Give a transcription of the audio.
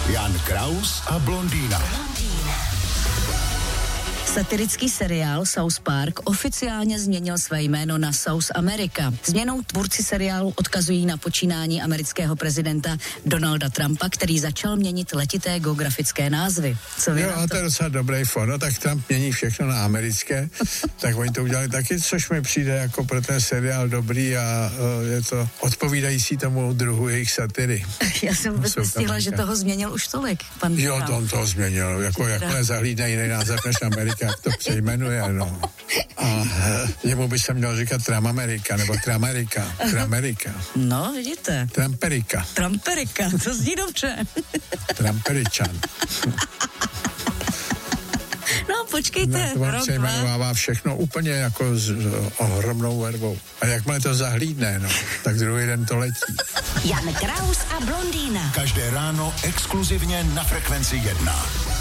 Jan Kraus a blondýna. Satirický seriál South Park oficiálně změnil své jméno na South America. Změnou tvůrci seriálu odkazují na počínání amerického prezidenta Donalda Trumpa, který začal měnit letité geografické názvy. Co vy Jo, a to je docela dobrý fond. No, tak Trump mění všechno na americké, tak oni to udělali taky, což mi přijde jako pro ten seriál dobrý a je to odpovídající tomu druhu jejich satiry. Já jsem vůbec nestihla, že toho změnil už tolik, pan Jo, Trump. on toho změnil, jako zahlídne jiný název než Amerika, jak to přejmenuje, no. A jemu by se měl říkat Tramamerika, nebo Tramerika. No, vidíte. Tramperika, to zní dobře. Tramperičan. No, počkejte, On se jmenovává všechno úplně jako s ohromnou vervou. A jakmile to zahlídne, no, tak druhý den to letí. Jan Kraus a blondýna. Každé ráno exkluzivně na Frekvenci 1.